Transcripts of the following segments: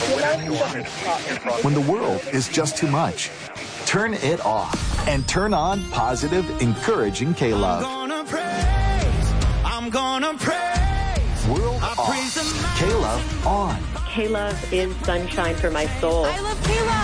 When the world is just too much, turn it off and turn on positive, encouraging K-Love. I'm gonna praise. World off. K-Love on. K-Love is sunshine for my soul. I love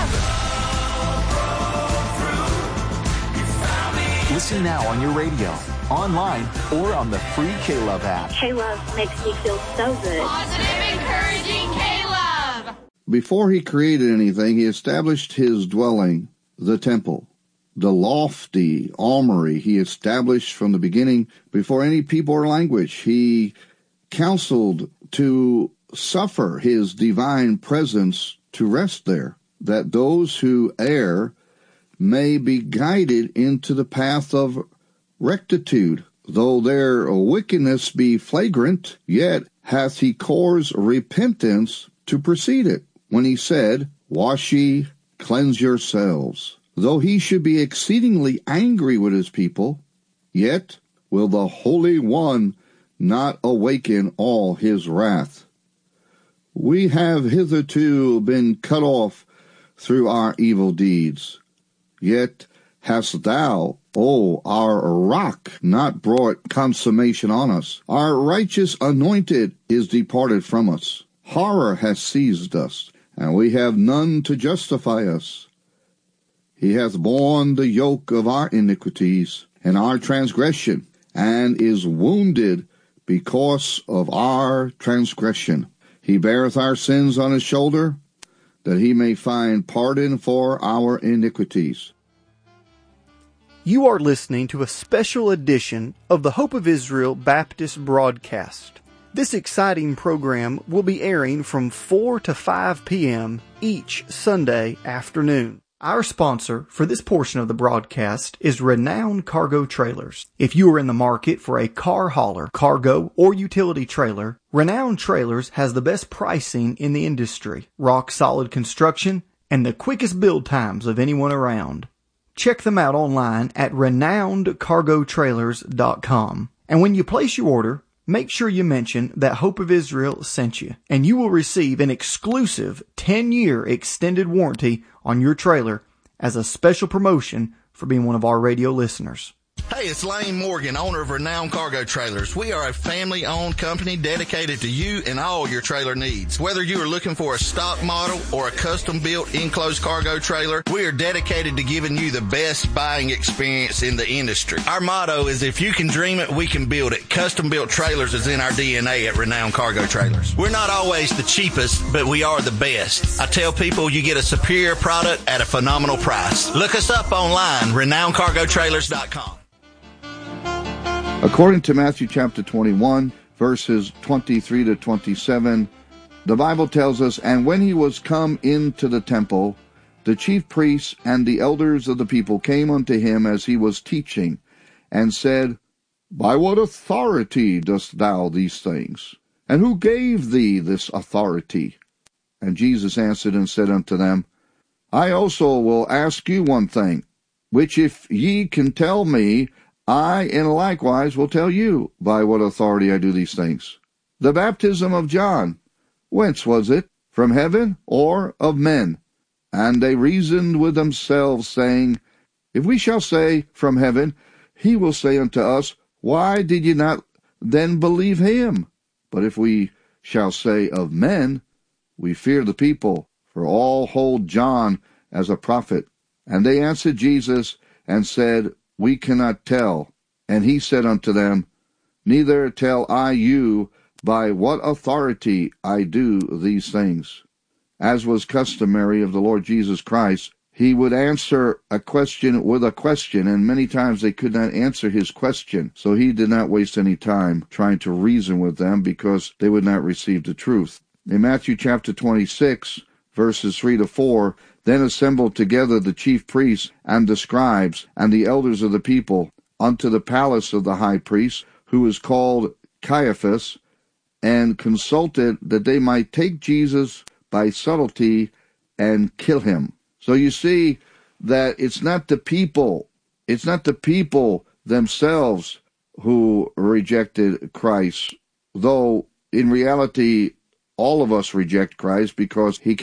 K-Love. Listen now on your radio, online, or on the free K-Love app. K-Love makes me feel so good. Positive, encouraging K-Love. Before he created anything, he established his dwelling, the temple. The lofty armory he established from the beginning before any people or language. He counseled to suffer his divine presence to rest there, that those who err may be guided into the path of rectitude. Though their wickedness be flagrant, yet hath he caused repentance to precede it, when he said, Wash ye, cleanse yourselves. Though he should be exceedingly angry with his people, yet will the Holy One not awaken all his wrath. We have hitherto been cut off through our evil deeds. Yet hast thou, O our rock, not brought consummation on us. Our righteous anointed is departed from us. Horror has seized us, and we have none to justify us. He hath borne the yoke of our iniquities and our transgression, and is wounded because of our transgression. He beareth our sins on his shoulder, that he may find pardon for our iniquities. You are listening to a special edition of the Hope of Israel Baptist broadcast. This exciting program will be airing from 4 to 5 p.m. each Sunday afternoon. Our sponsor for this portion of the broadcast is Renown Cargo Trailers. If you are in the market for a car hauler, cargo, or utility trailer, Renown Trailers has the best pricing in the industry, rock-solid construction, and the quickest build times of anyone around. Check them out online at renownedcargotrailers.com. And when you place your order, make sure you mention that Hope of Israel sent you, and you will receive an exclusive 10-year extended warranty on your trailer as a special promotion for being one of our radio listeners. Hey, it's Lane Morgan, owner of Renown Cargo Trailers. We are a family-owned company dedicated to you and all your trailer needs. Whether you are looking for a stock model or a custom-built enclosed cargo trailer, we are dedicated to giving you the best buying experience in the industry. Our motto is, if you can dream it, we can build it. Custom-built trailers is in our DNA at Renown Cargo Trailers. We're not always the cheapest, but we are the best. I tell people you get a superior product at a phenomenal price. Look us up online, renownedcargotrailers.com. According to Matthew chapter 21, verses 23 to 27, the Bible tells us, And when he was come into the temple, the chief priests and the elders of the people came unto him as he was teaching, and said, By what authority dost thou these things? And who gave thee this authority? And Jesus answered and said unto them, I also will ask you one thing, which if ye can tell me, I, and likewise, will tell you by what authority I do these things. The baptism of John, whence was it? From heaven or of men? And they reasoned with themselves, saying, If we shall say, From heaven, he will say unto us, Why did ye not then believe him? But if we shall say, Of men, we fear the people, for all hold John as a prophet. And they answered Jesus, and said, We cannot tell. And he said unto them, Neither tell I you by what authority I do these things. As was customary of the Lord Jesus Christ, he would answer a question with a question, and many times they could not answer his question. So he did not waste any time trying to reason with them, because they would not receive the truth. In Matthew chapter 26, verses 3 to 4, Then assembled together the chief priests and the scribes and the elders of the people unto the palace of the high priest, who is called Caiaphas, and consulted that they might take Jesus by subtlety and kill him. So you see that it's not the people themselves who rejected Christ, though in reality all of us reject Christ because he